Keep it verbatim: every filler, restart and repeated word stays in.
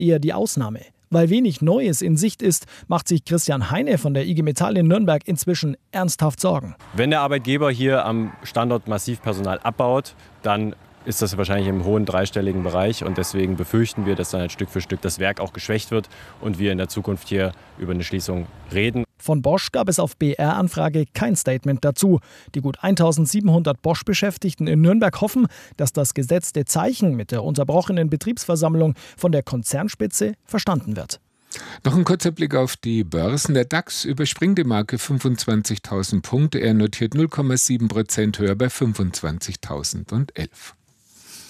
eher die Ausnahme. Weil wenig Neues in Sicht ist, macht sich Christian Heine von der I G Metall in Nürnberg inzwischen ernsthaft Sorgen. Wenn der Arbeitgeber hier am Standort massiv Personal abbaut, dann ist das wahrscheinlich im hohen dreistelligen Bereich. Und deswegen befürchten wir, dass dann halt Stück für Stück das Werk auch geschwächt wird und wir in der Zukunft hier über eine Schließung reden. Von Bosch gab es auf B R-Anfrage kein Statement dazu. Die gut eintausendsiebenhundert Bosch-Beschäftigten in Nürnberg hoffen, dass das gesetzte Zeichen mit der unterbrochenen Betriebsversammlung von der Konzernspitze verstanden wird. Noch ein kurzer Blick auf die Börsen. Der DAX überspringt die Marke fünfundzwanzigtausend Punkte. Er notiert null Komma sieben Prozent höher bei fünfundzwanzigtausendelf.